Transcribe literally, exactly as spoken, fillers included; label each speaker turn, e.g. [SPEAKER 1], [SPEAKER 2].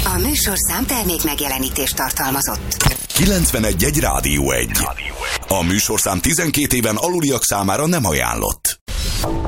[SPEAKER 1] A műsorszám termék megjelenítést tartalmazott.
[SPEAKER 2] kilencvenegy egy Rádió egy. A műsorszám tizenkét éven aluliak számára nem ajánlott.